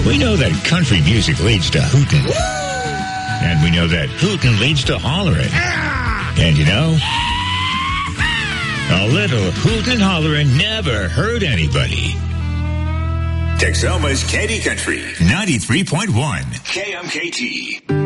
We know that country music leads to hootin'. And we know that hootin' leads to hollering. And you know, a little hootin' hollering never hurt anybody. Texoma's Candy Country, 93.1 KMKT.